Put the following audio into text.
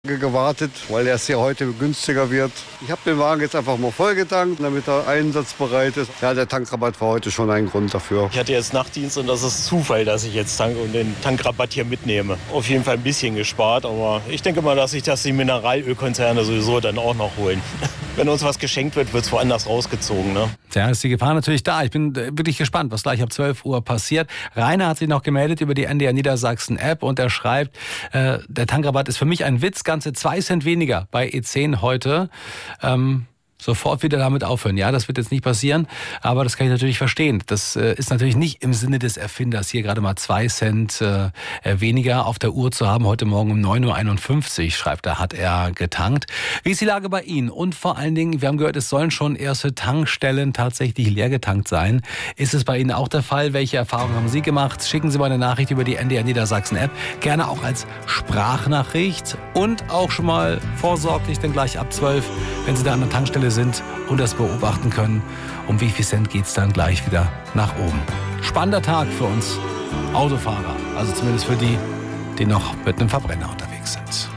gewartet, weil er ja heute günstiger wird. Ich habe den Wagen jetzt einfach mal vollgetankt, damit er einsatzbereit ist. Ja, der Tankrabatt war heute schon ein Grund dafür. Ich hatte jetzt Nachtdienst und das ist Zufall, dass ich jetzt tanke und den Tankrabatt hier mitnehme. Auf jeden Fall ein bisschen gespart, aber ich denke mal, dass sich das die Mineralölkonzerne sowieso dann auch noch holen. Wenn uns was geschenkt wird, wird es woanders rausgezogen. Ne? Ja, ist die Gefahr natürlich da. Ich bin wirklich gespannt, was gleich ab 12 Uhr passiert. Rainer hat sich noch gemeldet über die NDR Niedersachsen App und er schreibt, der Tankrabatt ist für mich ein Witz, ganze 2 Cent weniger bei E10 heute. Sofort wieder damit aufhören. Ja, das wird jetzt nicht passieren, aber das kann ich natürlich verstehen. Das ist natürlich nicht im Sinne des Erfinders, hier gerade mal 2 Cent weniger auf der Uhr zu haben. Heute Morgen um 9.51 Uhr, schreibt er, hat er getankt. Wie ist die Lage bei Ihnen? Und vor allen Dingen, wir haben gehört, es sollen schon erste Tankstellen tatsächlich leer getankt sein. Ist es bei Ihnen auch der Fall? Welche Erfahrungen haben Sie gemacht? Schicken Sie mal eine Nachricht über die NDR Niedersachsen App. Gerne auch als Sprachnachricht und auch schon mal vorsorglich, dann gleich ab 12, wenn Sie da an der Tankstelle sind und das beobachten können, um wie viel Cent geht es dann gleich wieder nach oben. Spannender Tag für uns Autofahrer, also zumindest für die, die noch mit einem Verbrenner unterwegs sind.